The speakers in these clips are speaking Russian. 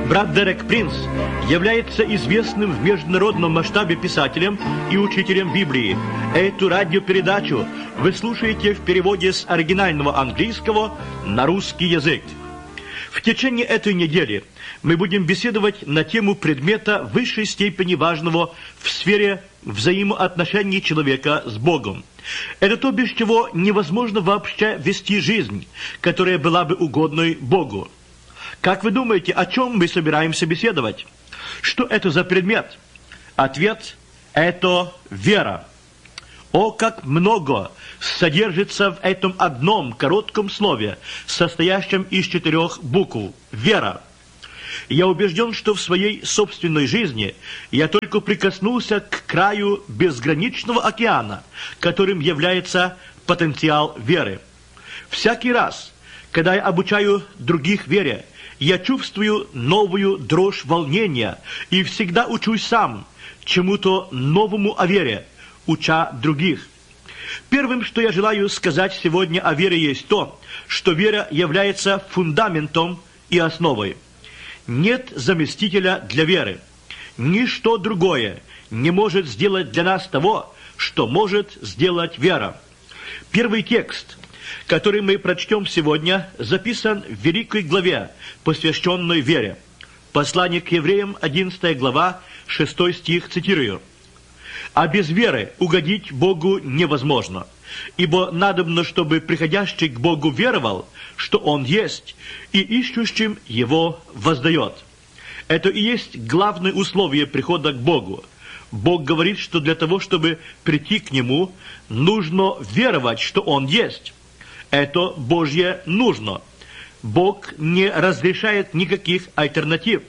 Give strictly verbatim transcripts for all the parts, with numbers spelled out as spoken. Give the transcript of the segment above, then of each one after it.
Брат Дерек Принц является известным в международном масштабе писателем и учителем Библии. Эту радиопередачу вы слушаете в переводе с оригинального английского на русский язык. В течение этой недели мы будем беседовать на тему предмета высшей степени важного в сфере взаимоотношений человека с Богом. Это то, без чего невозможно вообще вести жизнь, которая была бы угодной Богу. Как вы думаете, о чем мы собираемся беседовать? Что это за предмет? Ответ – это вера. О, как много содержится в этом одном коротком слове, состоящем из четырех букв – вера. Я убежден, что в своей собственной жизни я только прикоснулся к краю безграничного океана, которым является потенциал веры. Всякий раз, когда я обучаю других вере, я чувствую новую дрожь волнения и всегда учусь сам чему-то новому о вере, уча других. Первым, что я желаю сказать сегодня о вере, есть то, что вера является фундаментом и основой. Нет заместителя для веры. Ничто другое не может сделать для нас того, что может сделать вера. Первый текст, который мы прочтем сегодня, записан в великой главе, посвященной вере. Послание к евреям, одиннадцатая глава, шестой стих, цитирую. «А без веры угодить Богу невозможно, ибо надобно, чтобы приходящий к Богу веровал, что Он есть, и ищущим Его воздает». Это и есть главное условие прихода к Богу. Бог говорит, что для того, чтобы прийти к Нему, нужно веровать, что Он есть. Это Божье нужно. Бог не разрешает никаких альтернатив.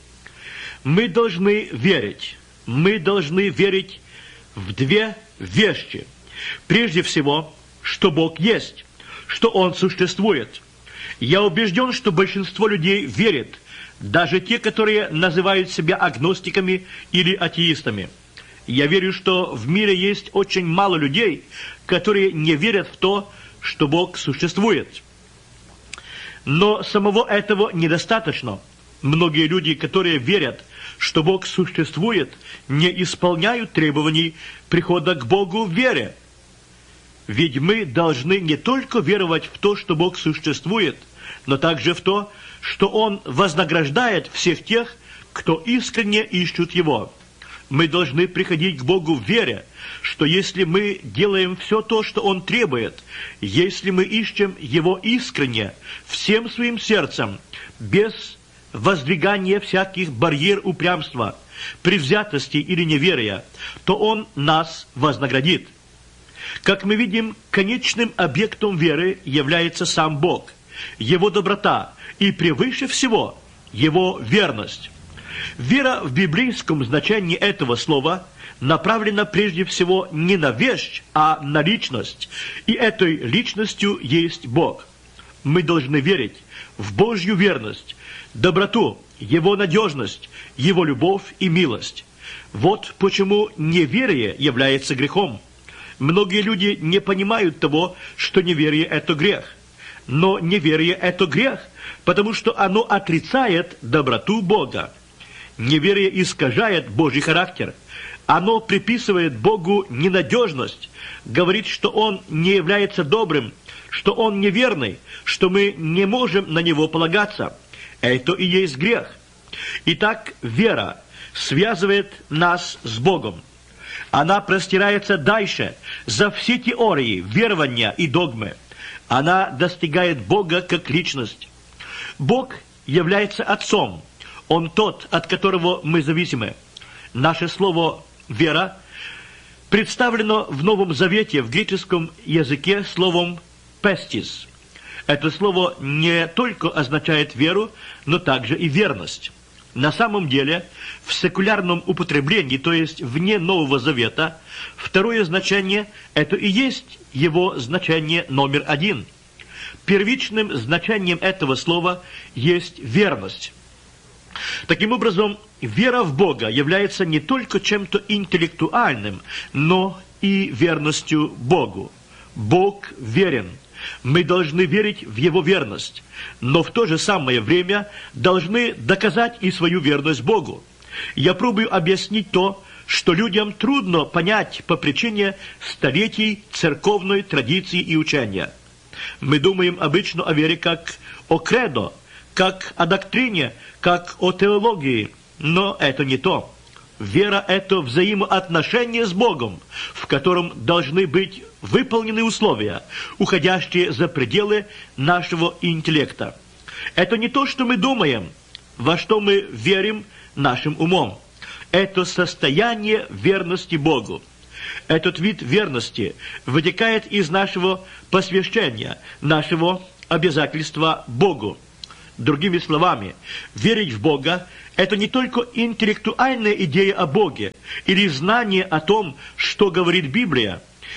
Мы должны верить. Мы должны верить в две вещи. Прежде всего, что Бог есть, что Он существует. Я убежден, что большинство людей верит, даже те, которые называют себя агностиками или атеистами. Я верю, что в мире есть очень мало людей, которые не верят в то, что Бог существует. Но самого этого недостаточно. Многие люди, которые верят, что Бог существует, не исполняют требований прихода к Богу в вере. Ведь мы должны не только веровать в то, что Бог существует, но также в то, что Он вознаграждает всех тех, кто искренне ищут Его. Мы должны приходить к Богу в вере, что если мы делаем все то, что Он требует, если мы ищем Его искренне, всем своим сердцем, без воздвигания всяких барьер упрямства, превзятости или неверия, то Он нас вознаградит. Как мы видим, конечным объектом веры является сам Бог, Его доброта и превыше всего Его верность. Вера в библейском значении этого слова направлена прежде всего не на вещь, а на личность, и этой личностью есть Бог. Мы должны верить в Божью верность, доброту, Его надежность, Его любовь и милость. Вот почему неверие является грехом. Многие люди не понимают того, что неверие – это грех. Но неверие – это грех, потому что оно отрицает доброту Бога. Неверие искажает Божий характер. Оно приписывает Богу ненадежность, говорит, что Он не является добрым, что Он неверный, что мы не можем на Него полагаться. Это и есть грех. Итак, вера связывает нас с Богом. Она простирается дальше, за все теории, верования и догмы. Она достигает Бога как личность. Бог является Отцом. Он тот, от которого мы зависимы. Наше слово «вера» представлено в Новом Завете в греческом языке словом «пестис». Это слово не только означает веру, но также и верность. На самом деле, в секулярном употреблении, то есть вне Нового Завета, второе значение – это и есть его значение номер один. Первичным значением этого слова есть верность. Таким образом, вера в Бога является не только чем-то интеллектуальным, но и верностью Богу. Бог верен. Мы должны верить в Его верность, но в то же самое время должны доказать и свою верность Богу. Я пробую объяснить то, что людям трудно понять по причине столетий церковной традиции и учения. Мы думаем обычно о вере как о кредо, как о доктрине, как о теологии, но это не то. Вера – это взаимоотношение с Богом, в котором должны быть выполнены условия, уходящие за пределы нашего интеллекта. Это не то, что мы думаем, во что мы верим нашим умом. Это состояние верности Богу. Этот вид верности вытекает из нашего посвящения, нашего обязательства Богу. Другими словами, верить в Бога – это не только интеллектуальная идея о Боге или знание о том, что говорит Библия.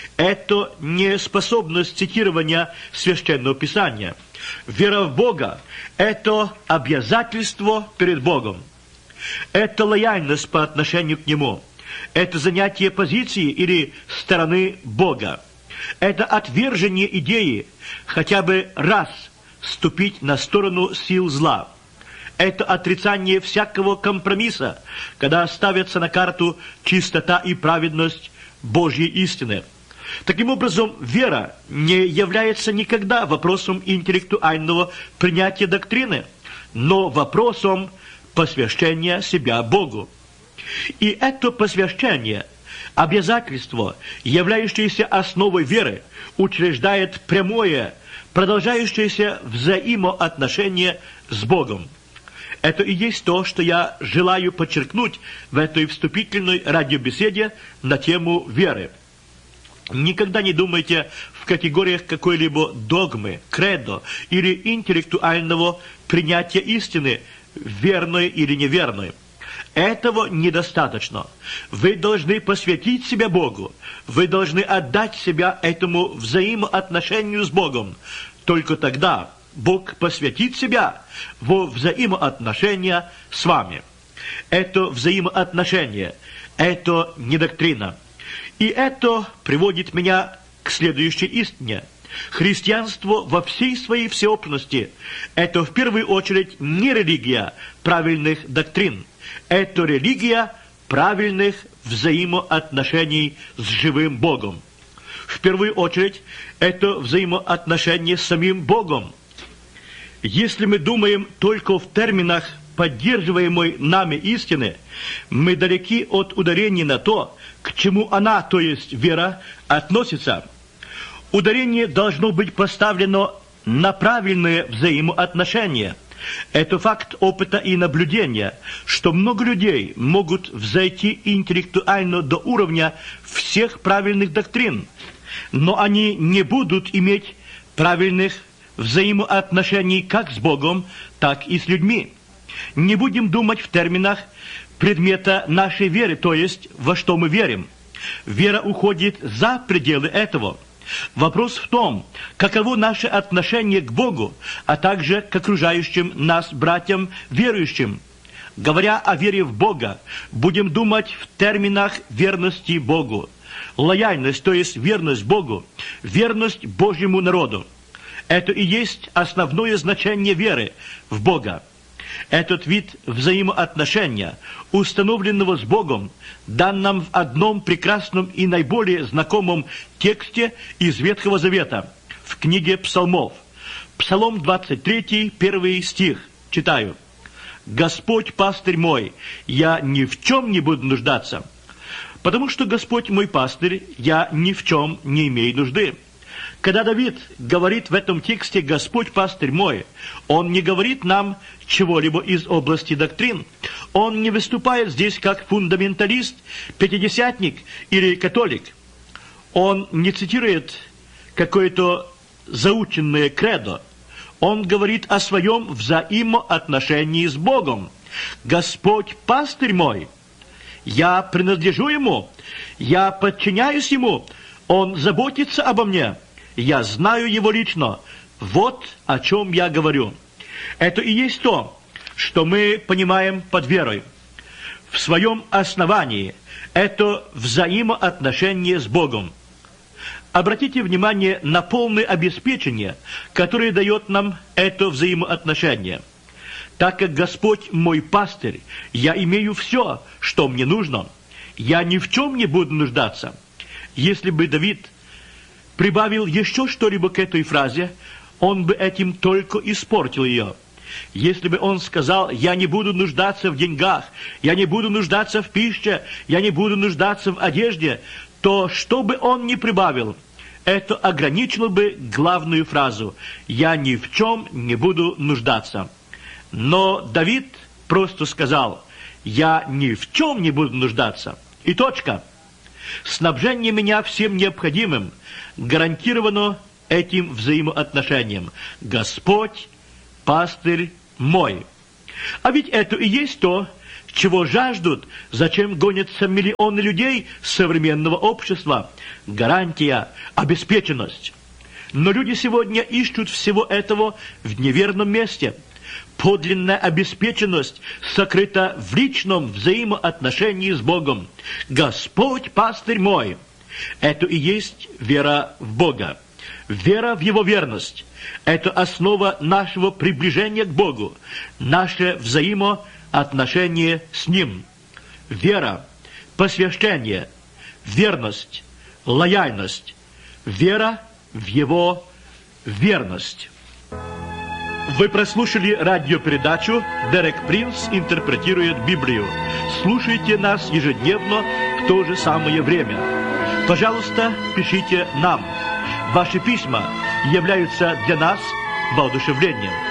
Это не способность цитирования Священного Писания. Вера в Бога – это обязательство перед Богом. Это лояльность по отношению к Нему. Это занятие позиции или стороны Бога. Это отвержение идеи хотя бы раз ступить на сторону сил зла. Это отрицание всякого компромисса, когда ставятся на карту чистота и праведность Божьей истины. Таким образом, вера не является никогда вопросом интеллектуального принятия доктрины, но вопросом посвящения себя Богу. И это посвящение, обязательство, являющееся основой веры, учреждает прямое, продолжающееся взаимоотношение с Богом. Это и есть то, что я желаю подчеркнуть в этой вступительной радиобеседе на тему веры. Никогда не думайте в категориях какой-либо догмы, кредо или интеллектуального принятия истины, верной или неверной. Этого недостаточно. Вы должны посвятить себя Богу. Вы должны отдать себя этому взаимоотношению с Богом. Только тогда Бог посвятит себя во взаимоотношения с вами. Это взаимоотношение, это не доктрина. И это приводит меня к следующей истине. Христианство во всей своей всеобщности – это в первую очередь не религия правильных доктрин. Это религия правильных взаимоотношений с живым Богом. В первую очередь, это взаимоотношения с самим Богом. Если мы думаем только в терминах поддерживаемой нами истины, мы далеки от ударения на то, к чему она, то есть вера, относится. Ударение должно быть поставлено на правильные взаимоотношения. Это факт опыта и наблюдения, что много людей могут взойти интеллектуально до уровня всех правильных доктрин, но они не будут иметь правильных взаимоотношений как с Богом, так и с людьми. Не будем думать в терминах предмета нашей веры, то есть во что мы верим. Вера уходит за пределы этого. Вопрос в том, каково наше отношение к Богу, а также к окружающим нас братьям верующим. Говоря о вере в Бога, будем думать в терминах верности Богу. Лояльность, то есть верность Богу, верность Божьему народу. Это и есть основное значение веры в Бога. Этот вид взаимоотношения, установленного с Богом, дан нам в одном прекрасном и наиболее знакомом тексте из Ветхого Завета, в книге Псалмов. Псалом двадцать три, первый стих. Читаю. «Господь пастырь мой, я ни в чем не буду нуждаться». Потому что Господь мой пастырь, я ни в чем не имею нужды. Когда Давид говорит в этом тексте «Господь пастырь мой», он не говорит нам чего-либо из области доктрин. Он не выступает здесь как фундаменталист, пятидесятник или католик. Он не цитирует какое-то заученное кредо. Он говорит о своем взаимоотношении с Богом. «Господь пастырь мой». Я принадлежу Ему, я подчиняюсь Ему, Он заботится обо мне, я знаю Его лично. Вот о чем я говорю. Это и есть то, что мы понимаем под верой. В своем основании это взаимоотношение с Богом. Обратите внимание на полное обеспечение, которое дает нам это взаимоотношение. Так как Господь мой пастырь, я имею все, что мне нужно. Я ни в чем не буду нуждаться. Если бы Давид прибавил еще что-либо к этой фразе, он бы этим только испортил ее. Если бы он сказал: «Я не буду нуждаться в деньгах, я не буду нуждаться в пище, я не буду нуждаться в одежде», то что бы он ни прибавил, это ограничило бы главную фразу: «Я ни в чем не буду нуждаться». Но Давид просто сказал: «Я ни в чем не буду нуждаться». И точка. Снабжение меня всем необходимым гарантировано этим взаимоотношением. Господь, пастырь мой. А ведь это и есть то, чего жаждут, зачем гонятся миллионы людей современного общества. Гарантия, обеспеченность. Но люди сегодня ищут всего этого в неверном месте. Подлинная обеспеченность сокрыта в личном взаимоотношении с Богом. Господь, пастырь мой. Это и есть вера в Бога. Вера в Его верность. Это основа нашего приближения к Богу. Наше взаимоотношение с Ним. Вера, посвящение, верность, лояльность. Вера в Его верность. Вы прослушали радиопередачу «Дерек Принц интерпретирует Библию». Слушайте нас ежедневно в то же самое время. Пожалуйста, пишите нам. Ваши письма являются для нас воодушевлением.